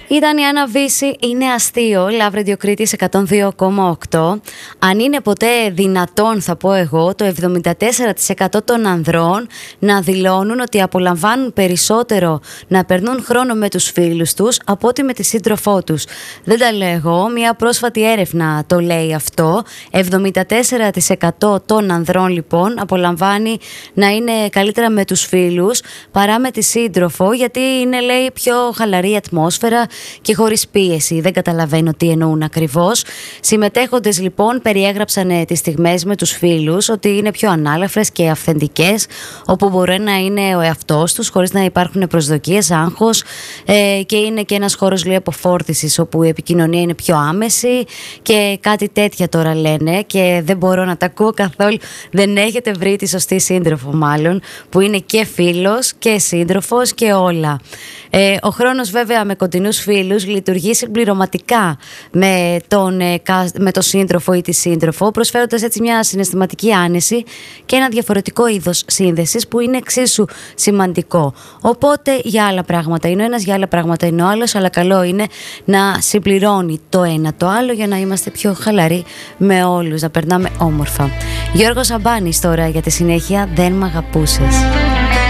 Ήταν η Άννα Βύση, είναι αστείο, Love Radio Κρήτης 102,8. Αν είναι ποτέ δυνατόν, θα πω εγώ, το 74% των ανδρών να δηλώνουν ότι απολαμβάνουν περισσότερο να περνούν χρόνο με τους φίλους τους από ότι με τη σύντροφό τους. Δεν τα λέω εγώ, μια πρόσφατη έρευνα το λέει αυτό. 74% των ανδρών λοιπόν απολαμβάνει να είναι καλύτερα με τους φίλους παρά με τη σύντροφο, γιατί είναι, λέει, πιο χαλαρή ατμόσφαιρα και χωρίς πίεση. Δεν καταλαβαίνω τι εννοούν ακριβώς. Συμμετέχοντες λοιπόν περιέγραψαν τις στιγμές με τους φίλους ότι είναι πιο ανάλαφρες και αυθεντικές, όπου μπορεί να είναι ο εαυτός τους χωρίς να υπάρχουν προσδοκίες, άγχος, και είναι και ένας χώρος, λέει, αποφόρτισης, όπου η επικοινωνία είναι πιο άμεση και κάτι τέτοια τώρα λένε, και δεν μπορώ να τα ακούω καθόλου. Δεν έχετε βρει τη σωστή σύντροφο, μάλλον, που είναι και φίλος και σύντροφος και όλα. Ο χρόνος βέβαια με κοντινούς φίλους λειτουργεί συμπληρωματικά με τον σύντροφο ή τη σύντροφο, προσφέροντας έτσι μια συναισθηματική άνεση και ένα διαφορετικό είδος σύνδεσης που είναι εξίσου σημαντικό. Οπότε για άλλα πράγματα είναι ο ένας, για άλλα πράγματα είναι ο άλλος, αλλά καλό είναι να συμπληρώνει το ένα το άλλο για να είμαστε πιο χαλαροί με όλους, να περνάμε όμορφα. Γιώργος Αμπάνης τώρα για τη συνέχεια, Δεν μ' αγαπούσες.